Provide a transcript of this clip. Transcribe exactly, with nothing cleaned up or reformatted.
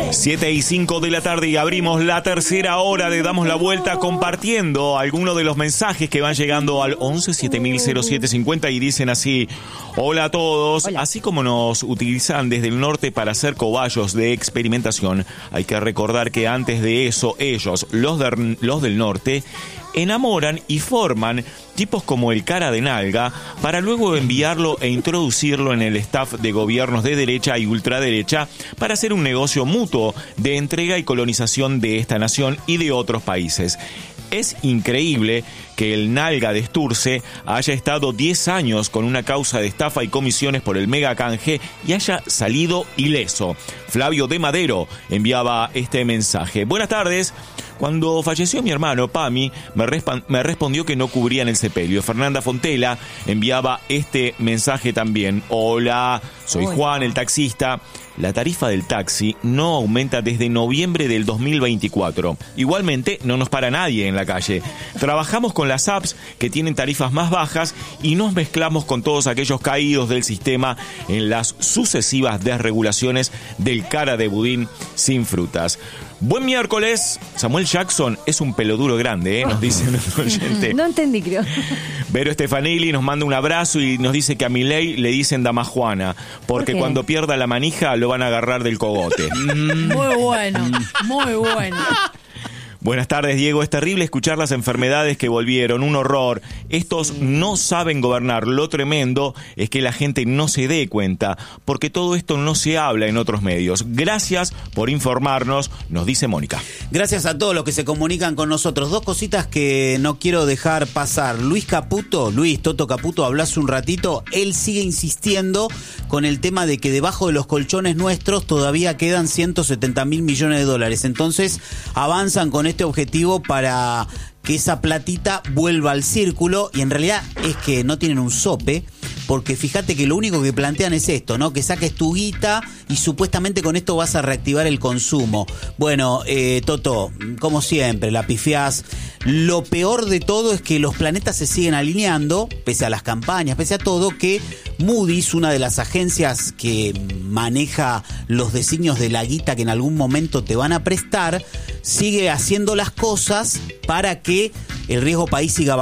siete y cinco de la tarde y abrimos la tercera hora de Damos la Vuelta compartiendo algunos de los mensajes que van llegando al once siete mil cero siete cincuenta y dicen así: hola a todos. Hola. Así como nos utilizan desde el norte para hacer cobayos de experimentación, hay que recordar que antes de eso ellos, los, de, los del norte, enamoran y forman tipos como el cara de nalga para luego enviarlo e introducirlo en el staff de gobiernos de derecha y ultraderecha para hacer un negocio mutuo de entrega y colonización de esta nación y de otros países. Es increíble que el nalga de Sturze haya estado diez años con una causa de estafa y comisiones por el mega canje y haya salido ileso. Flavio de Madero enviaba este mensaje. Buenas tardes. Cuando falleció mi hermano, Pami, me, resp- me respondió que no cubrían el sepelio. Fernanda Fontela enviaba este mensaje también. Hola, soy Juan, el taxista. La tarifa del taxi no aumenta desde noviembre del dos mil veinticuatro. Igualmente, no nos para nadie en la calle. Trabajamos con las apps que tienen tarifas más bajas y nos mezclamos con todos aquellos caídos del sistema en las sucesivas desregulaciones del cara de budín sin frutas. Buen miércoles. Samuel Jackson es un peloduro grande, ¿eh? Nos dice nuestro oyente. No entendí, creo. Vero Stefanelli nos manda un abrazo y nos dice que a Milei le dicen Dama Juana, porque ¿Por cuando pierda la manija lo van a agarrar del cogote. Muy bueno, muy bueno. Buenas tardes, Diego. Es terrible escuchar las enfermedades que volvieron, un horror. Estos no saben gobernar. Lo tremendo es que la gente no se dé cuenta, porque todo esto no se habla en otros medios. Gracias por informarnos, nos dice Mónica. Gracias a todos los que se comunican con nosotros. Dos cositas que no quiero dejar pasar. Luis Caputo, Luis Toto Caputo, habló hace un ratito. Él sigue insistiendo con el tema de que debajo de los colchones nuestros todavía quedan ciento setenta mil millones de dólares. Entonces avanzan con este objetivo para que esa platita vuelva al círculo, y en realidad es que no tienen un sope, porque fíjate que lo único que plantean es esto, ¿no? Que saques tu guita y supuestamente con esto vas a reactivar el consumo. Bueno, eh, Toto, como siempre, la pifiás. Lo peor de todo es que los planetas se siguen alineando, pese a las campañas, pese a todo, que Moody's, una de las agencias que maneja los designios de la guita que en algún momento te van a prestar, sigue haciendo las cosas para que el riesgo país siga bajando.